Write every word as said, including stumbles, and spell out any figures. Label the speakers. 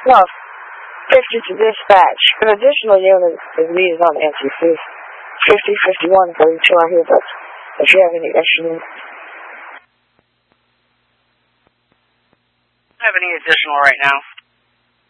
Speaker 1: No, fifty to dispatch. An additional unit is needed on N C C. fifty fifty-one, according to our yearbooks. If you have any extra units.
Speaker 2: I don't have any additional right now.